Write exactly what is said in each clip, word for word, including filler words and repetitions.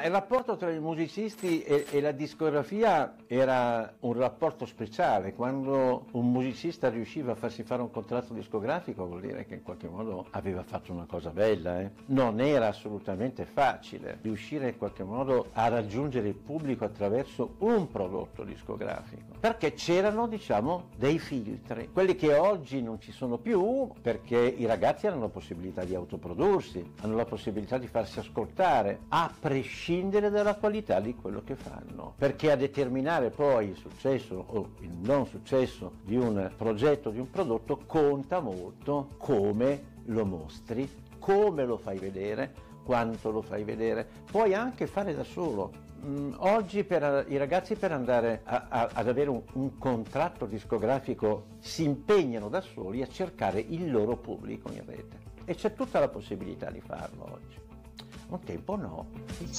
il rapporto tra i musicisti e, e la discografia era un rapporto speciale. Quando un musicista riusciva a farsi fare un contratto discografico vuol dire che in qualche modo aveva fatto una cosa bella. Eh? Non era assolutamente facile riuscire in qualche modo a raggiungere il pubblico attraverso un prodotto discografico, perché c'erano, diciamo, dei filtri, quelli che oggi non ci sono più, perché i ragazzi hanno la possibilità di autoprodursi, hanno la possibilità di farsi ascoltare, a prescindere dalla qualità di quello che fanno, perché a determinare poi il successo o il non successo di un progetto, di un prodotto, conta molto come lo mostri, come lo fai vedere, quanto lo fai vedere. Puoi anche fare da solo. Mm, oggi per i ragazzi, per andare a, a, ad avere un, un contratto discografico, si impegnano da soli a cercare il loro pubblico in rete, e c'è tutta la possibilità di farlo oggi. Un tempo no.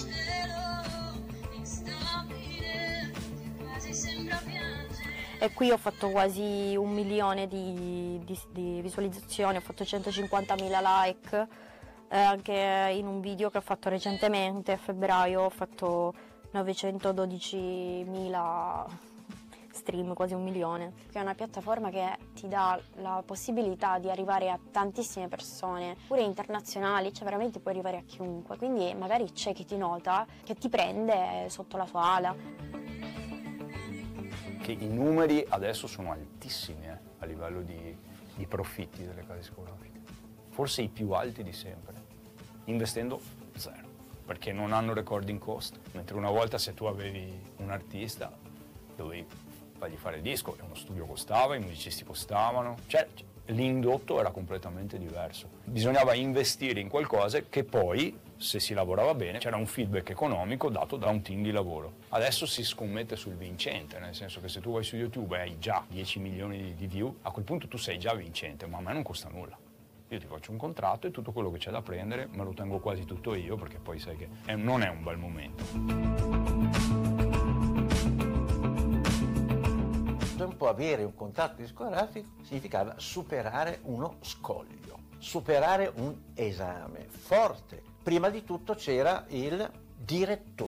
E qui ho fatto quasi un milione di, di, di visualizzazioni, ho fatto centocinquantamila like, eh, anche in un video che ho fatto recentemente, a febbraio, ho fatto novecentododicimila stream, quasi un milione. È una piattaforma che ti dà la possibilità di arrivare a tantissime persone, pure internazionali, cioè veramente puoi arrivare a chiunque, quindi magari c'è chi ti nota, che ti prende sotto la sua ala. Che i numeri adesso sono altissimi eh, a livello di, di profitti delle case discografiche, forse i più alti di sempre, investendo zero, perché non hanno recording cost, mentre una volta se tu avevi un artista dovevi fargli fare il disco e uno studio costava, i musicisti costavano, cioè l'indotto era completamente diverso, bisognava investire in qualcosa che poi, se si lavorava bene, c'era un feedback economico dato da un team di lavoro. Adesso si scommette sul vincente, nel senso che se tu vai su YouTube e hai già dieci milioni di view, a quel punto tu sei già vincente, ma a me non costa nulla. Io ti faccio un contratto e tutto quello che c'è da prendere me lo tengo quasi tutto io, perché poi sai che è, non è un bel momento. Un tempo avere un contratto discografico significava superare uno scoglio, superare un esame forte. Prima di tutto c'era il direttore.